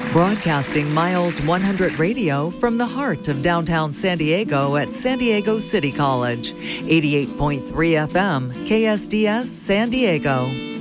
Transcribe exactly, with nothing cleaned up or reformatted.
Broadcasting Miles one hundred Radio from the heart of downtown San Diego at San Diego City College. eighty-eight point three F M, K S D S San Diego.